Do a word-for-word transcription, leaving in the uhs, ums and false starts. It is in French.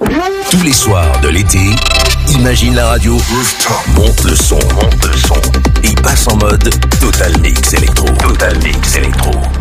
Tous les soirs de l'été, Imagine la radio, monte le son, monte le son, et passe en mode Total Mix Electro. Total Mix Electro.